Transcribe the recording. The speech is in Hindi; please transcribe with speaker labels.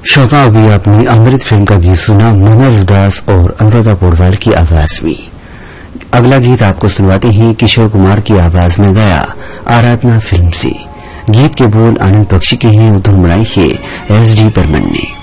Speaker 1: श्रोता अभी आपने अमृत फिल्म का गीत सुना मनोज दास और अनुराधा पौडवाल की आवाज में। अगला गीत आपको सुनवाते हैं किशोर कुमार की आवाज में गाया आराधना फिल्म से। गीत के बोल आनंद बख्शी के हैं और धुन बनाई है एस डी बर्मन ने।